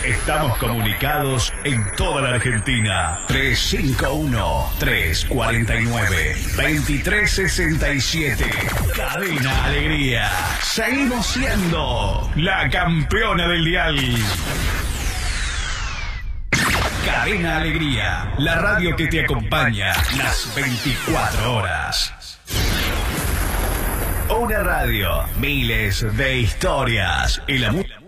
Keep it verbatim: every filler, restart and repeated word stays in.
Estamos comunicados en toda la Argentina. tres cinco uno, tres cuatro nueve, dos tres seis siete. Cadena Alegría. Seguimos siendo la campeona del dial. Cadena Alegría, la radio que te acompaña las veinticuatro horas. Una radio, miles de historias y la música.